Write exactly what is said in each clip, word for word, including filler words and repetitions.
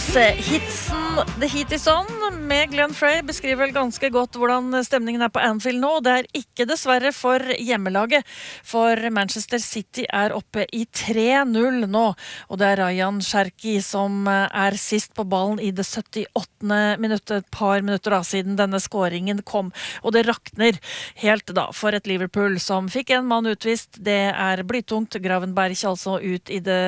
Hitsen The Heat Is On med Glenn Frey beskriver vel ganske godt hvordan stemningen er på Anfield nå. Det er ikke dessverre for hjemmelaget, for Manchester City er oppe i tre null nå, og det er Ryan Cherki som er sist på ballen i det syttiåttende minuttet, et par minutter da siden denne skåringen kom, og det rakner helt da for et Liverpool som fikk en mann utvist. Det er blytungt. Gravenberg altså ut i det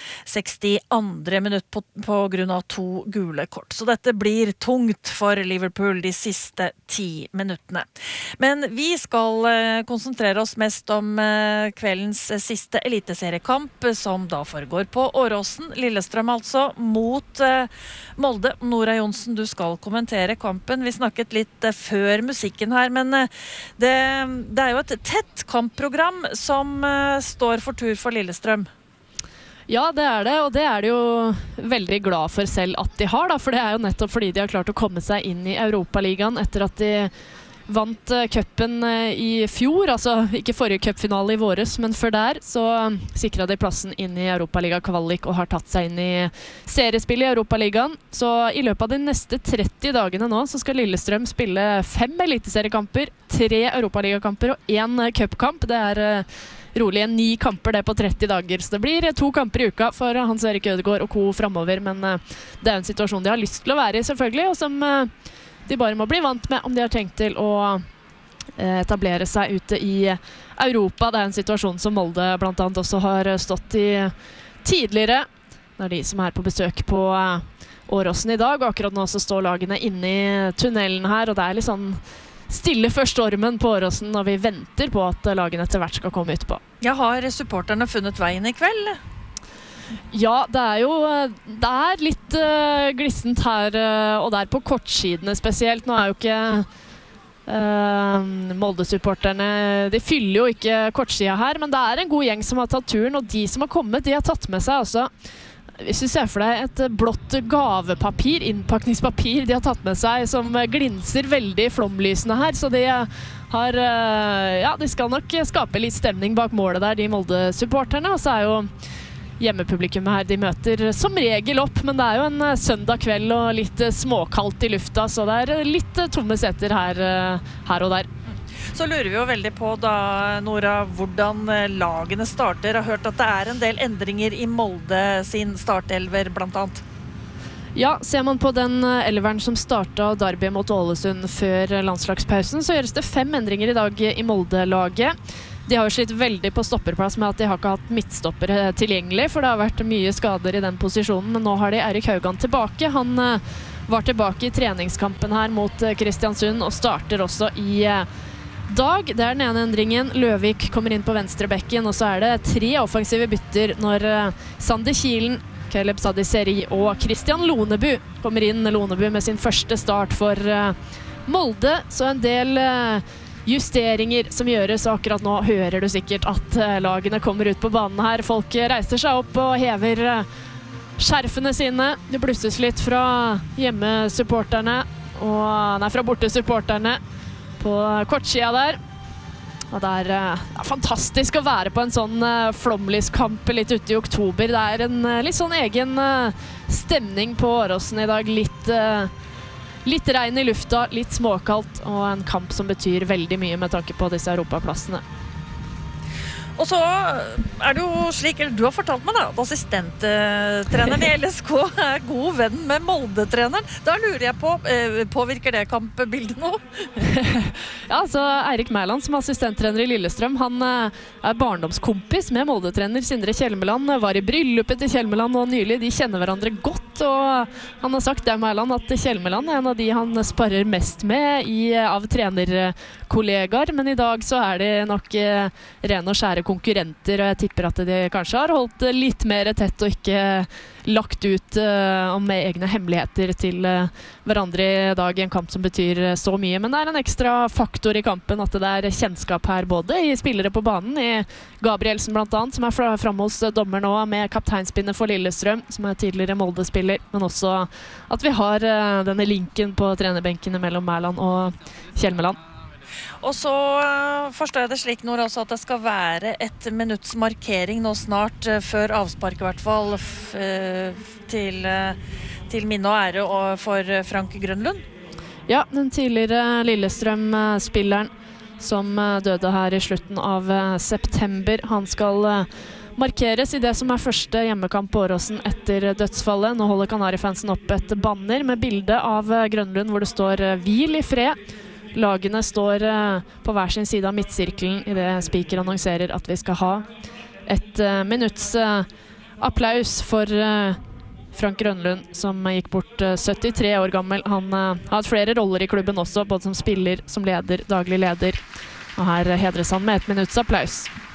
sekstiandre minutt på, på grunn av to gule kort. Så dette blir tungt for Liverpool de siste ti minuttene. Men vi skal eh, konsentrere oss mest om eh, kveldens siste eliteseriekamp, som da foregår på Åråsen. Lillestrøm altså, mot eh, Molde. Nora Jonsen, du skal kommentere kampen. Vi snakket litt eh, før musikken her, men eh, det, det er jo et tett kampprogram som eh, står for tur for Lillestrøm. Ja, det er det, og det er de jo veldig glad for selv at de har, da, for det er jo nettopp fordi de har klart å komme seg inn i Europaligaen etter at de vant cupen i fjor, altså ikke forrige cupfinale i våres, men før der så sikret de plassen inn i Europaliga-kvalik og har tatt seg inn i seriespill i Europaligaen. Så i løpet av de neste tretti dagene nå så skal Lillestrøm spille fem eliteseriekamper, tre Europaliga-kamper og en cupkamp. Det er rolig en ni kamper det på tretti dager, så det blir to kamper i uka for Hans Erik Ødegaard og co fremover, men det er en situasjon de har lyst til å være i selvfølgelig, og som de bare må bli vant med om de har tenkt til å etablere seg ute i Europa. Det er en situasjon som Molde blant annet også har stått i tidligere. Det er de som er på besøk på Åråsen i dag, og akkurat nå så står lagene inne i tunnelen her, og det er litt sånn stille for stormen på Åråsen, og vi venter på at lagene etter hvert skal komme ut på. Ja, har supporterne funnet veien i kveld? Ja, det er jo det er litt uh, glissent her uh, og der på kortsidene spesielt. Nå er jo ikke uh, Molde-supporterne, de fyller jo ikke kortsida her, men det er en god gjeng som har tatt turen, og de som har kommet, de har tatt med seg også, hvis du ser for deg et blått gavepapir, innpakningspapir de har tatt med seg, som glinser veldig i flomlysene her, så de har, ja, de skal nok skape litt stemning bak målet der, de Molde-supporterne, og så er jo hjemmepublikummet her, de møter som regel opp, men det er jo en søndag kveld og litt småkaldt i lufta, så det er litt tomme seter her, her og der. Så lurer vi jo veldig på da, Nora, hvordan lagene starter. Jeg har hørt at det er en del endringer i Molde sin startelver, blant annet. Ja, ser man på den elveren som startet Derby mot Ålesund før landslagspausen, så gjøres det fem endringer i dag i Molde-laget. De har jo slitt veldig på stopperplass med at de har ikke hatt midtstoppere tilgjengelig, for det har vært mye skader i den posisjonen, men nå har de Eirik Haugan tilbake. Han var tilbake i treningskampen her mot Kristiansund og starter også i dag. Det er den ene endringen. Løvik kommer inn på venstrebekken, og så er det tre offensive bytter når Sander Kielen, Caleb Sadiseri og Christian Lonebu kommer inn. Lonebu med sin første start for Molde, så en del justeringer som gjøres akkurat nå. Hører du sikkert at lagene kommer ut på banen her. Folk reiser seg opp og hever skjerfene sine. Det blusses litt fra hjemmesupporterne, og, nei, fra bortesupporterne på kortsida der. Og det er ja, fantastisk å være på en sånn uh, flomlyskamp litt ute i oktober. Det er en uh, litt sånn egen uh, stemning på Åråsen i dag. Litt, uh, litt regn i lufta, litt småkaldt, og en kamp som betyr veldig mye med tanke på disse europaplassene. Og så er det jo slik, eller du har fortalt meg da, at assistenttreneren i L S K er god venn med Molde-treneren. Da lurer jeg på, påvirker det kampbildet nå? Ja, så Eirik Mæland som assistenttrener i Lillestrøm, han er barndomskompis med Molde-trener Sindre Kjelmeland, var i bryllupet til Kjelmeland og nylig, de kjenner hverandre godt, og han har sagt det Mæland at Kjelmeland er en av de han sparer mest med i, av trenerkollegaer, men i dag så er det nok ren og skjære konkurrenter, og jeg tipper at de kanskje har holdt litt mer tett og ikke lagt ut uh, om egne hemmeligheter til uh, hverandre i dag i en kamp som betyr uh, så mye, men det er en ekstra faktor i kampen at det er kjennskap her både i spillere på banen, i Gabrielsen blant annet, som er fra, fremme hos uh, dommer nå med kapteinspinnet for Lillestrøm, som er tidligere Molde-spiller, men også at vi har uh, denne linken på trenerbenkene mellom Mæland og Kjelmeland. Og så uh, forstår jeg det slik, Nora, også at det skal være et minutts markering nå snart, uh, før avspark i hvert fall, f uh, til, uh, til minne og ære og for Frank Grønlund. Ja, den tidligere Lillestrøm-spilleren som døde her i slutten av september. Han skal markeres i det som er første hjemmekamp på Åråsen etter dødsfallet. Nå holder Kanarifansen opp et banner med bilde av Grønlund hvor det står «Hvil i fred». Lagene står på hver sin side av midtsirkelen i det Spiker annonserer at vi skal ha et minutts applaus for Frank Grønlund, som gikk bort syttitre år gammel. Han har hatt flere roller i klubben også, både som spiller, som leder, daglig leder. Og her hedres han med et minutts applaus.